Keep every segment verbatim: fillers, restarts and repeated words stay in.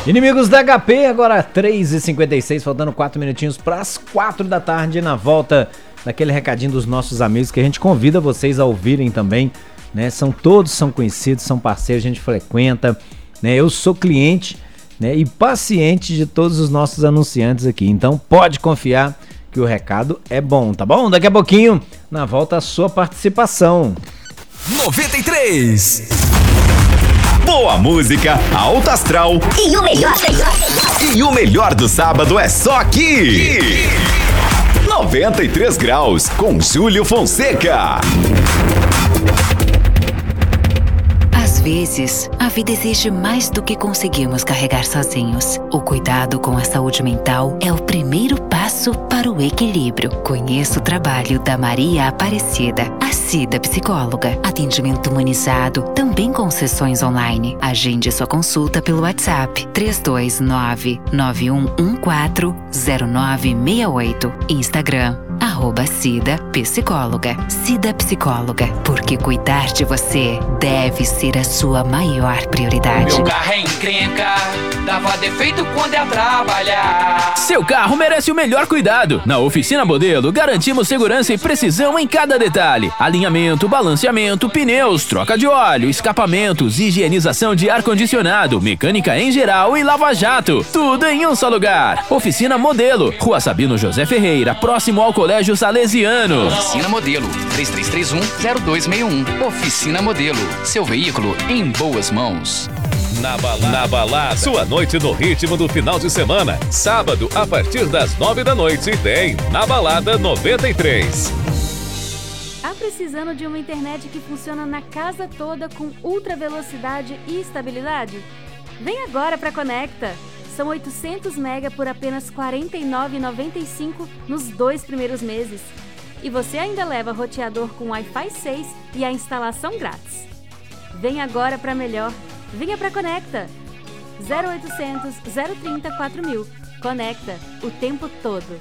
Inimigos da H P, agora três e cinquenta e seis, faltando quatro minutinhos para as quatro da tarde, na volta daquele recadinho dos nossos amigos que a gente convida vocês a ouvirem também, né? São todos, são conhecidos, são parceiros, a gente frequenta, né? Eu sou cliente, né, e paciente de todos os nossos anunciantes aqui, então pode confiar que o recado é bom, tá bom? Daqui a pouquinho, na volta, a sua participação. noventa e três. Boa música, alto astral. E o melhor, melhor, melhor. E o melhor do sábado é só aqui. noventa e três graus, com Júlio Fonseca. Às vezes, a vida exige mais do que conseguimos carregar sozinhos. O cuidado com a saúde mental é o primeiro passo para o equilíbrio. Conheça o trabalho da Maria Aparecida, a Cida Psicóloga. Atendimento humanizado, também com sessões online. Agende sua consulta pelo WhatsApp três dois nove, nove um um quatro, zero nove seis oito. Instagram, arroba Cida Psicóloga. Cida Psicóloga, porque cuidar de você deve ser a sua maior prioridade. Meu carro é encrenca, dava defeito quando ia trabalhar. Seu carro merece o melhor cuidado. Na Oficina Modelo, garantimos segurança e precisão em cada detalhe. Alinhamento, balanceamento, pneus, troca de óleo, escapamentos, higienização de ar-condicionado, mecânica em geral e lava-jato. Tudo em um só lugar. Oficina Modelo, Rua Sabino José Ferreira, próximo ao Colégio Salesiano. Oficina Modelo, três três três um, zero dois seis um. Oficina Modelo, seu veículo em boas mãos. Na balada, na balada, sua noite no ritmo do final de semana. Sábado, a partir das nove da noite, tem Na Balada noventa e três. Tá precisando de uma internet que funciona na casa toda com ultra velocidade e estabilidade? Vem agora para Conecta. São oitocentos mega por apenas quarenta e nove reais e noventa e cinco centavos nos dois primeiros meses. E você ainda leva roteador com Wi-Fi seis e a instalação grátis. Vem agora para melhor. Venha para Conecta. zero oitocentos, zero trinta, quatro mil. Conecta, o tempo todo.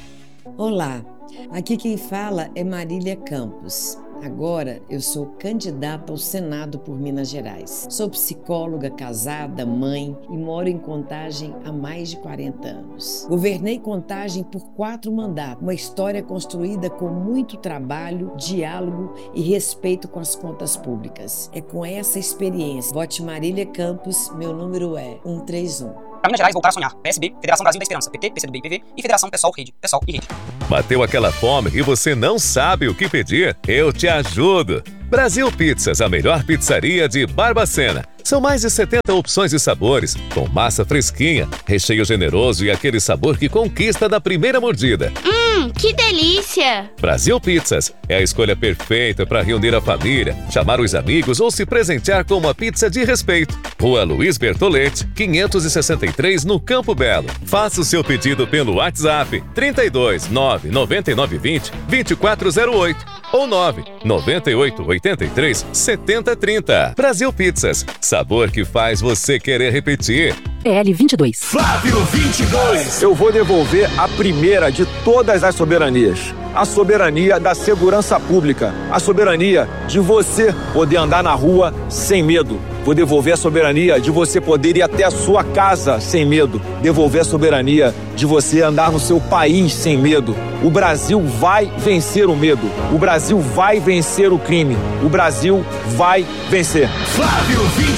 Olá, aqui quem fala é Marília Campos. Agora eu sou candidata ao Senado por Minas Gerais. Sou psicóloga, casada, mãe e moro em Contagem há mais de quarenta anos. Governei Contagem por quatro mandatos, uma história construída com muito trabalho, diálogo e respeito com as contas públicas. É com essa experiência. Vote Marília Campos, meu número é um três um. Para Minas Gerais, voltar a sonhar. P S B, Federação Brasil da Esperança, P T, P C do B e P V e Federação Pessoal Rede, Pessoal e Rede. Bateu aquela fome e você não sabe o que pedir? Eu te ajudo! Brasil Pizzas, a melhor pizzaria de Barbacena. São mais de setenta opções de sabores, com massa fresquinha, recheio generoso e aquele sabor que conquista da primeira mordida. Hum, que delícia! Brasil Pizzas é a escolha perfeita para reunir a família, chamar os amigos ou se presentear com uma pizza de respeito. Rua Luiz Bertoletti, quinhentos e sessenta e três, no Campo Belo. Faça o seu pedido pelo WhatsApp trinta e dois, nove nove nove dois zero, dois quatro zero oito ou nove nove oito oito três, sete zero três zero. Brasil Pizzas, sabor que faz você querer repetir. L vinte e dois. Flávio vinte e dois. Eu vou devolver a primeira de todas as soberanias. A soberania da segurança pública. A soberania de você poder andar na rua sem medo. Vou devolver a soberania de você poder ir até a sua casa sem medo. Devolver a soberania de você andar no seu país sem medo. O Brasil vai vencer o medo. O Brasil vai vencer o crime. O Brasil vai vencer. Flávio vinte